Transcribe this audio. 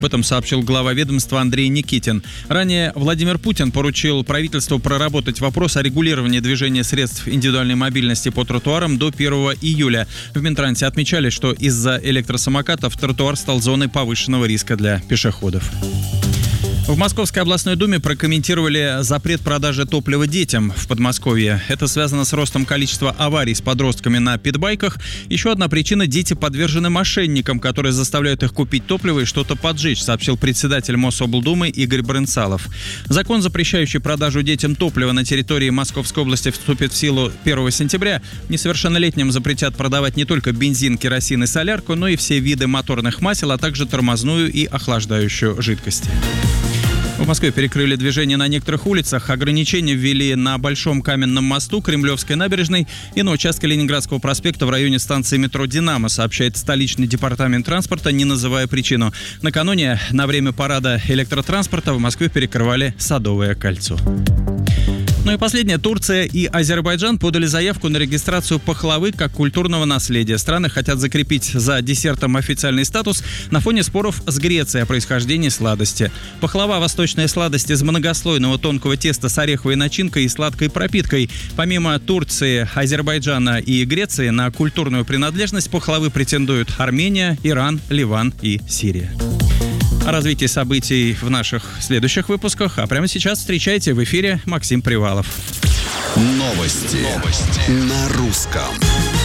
Об этом сообщил глава ведомства Андрей Никитин. Ранее Владимир Путин поручил правительству проработать вопрос о регулировании движения средств индивидуальной мобильности по тротуарам до 1 июля. В Минтрансе отмечали, что из-за электросамокатов тротуар стал зоной повышенного риска для пешеходов. В Московской областной думе прокомментировали запрет продажи топлива детям в Подмосковье. Это связано с ростом количества аварий с подростками на питбайках. Еще одна причина – дети подвержены мошенникам, которые заставляют их купить топливо и что-то поджечь, сообщил председатель Мособлдумы Игорь Брынцалов. Закон, запрещающий продажу детям топлива на территории Московской области, вступит в силу 1 сентября. Несовершеннолетним запретят продавать не только бензин, керосин и солярку, но и все виды моторных масел, а также тормозную и охлаждающую жидкости. В Москве перекрыли движение на некоторых улицах. Ограничения ввели на Большом Каменном мосту, Кремлевской набережной и на участке Ленинградского проспекта в районе станции метро «Динамо», сообщает столичный департамент транспорта, не называя причину. Накануне на время парада электротранспорта в Москве перекрывали Садовое кольцо. Ну и последнее. Турция и Азербайджан подали заявку на регистрацию пахлавы как культурного наследия. Страны хотят закрепить за десертом официальный статус на фоне споров с Грецией о происхождении сладости. Пахлава – восточная сладость из многослойного тонкого теста с ореховой начинкой и сладкой пропиткой. Помимо Турции, Азербайджана и Греции на культурную принадлежность пахлавы претендуют Армения, Иран, Ливан и Сирия. О развитии событий в наших следующих выпусках. А прямо сейчас встречайте в эфире Максим Привалов. Новости на русском.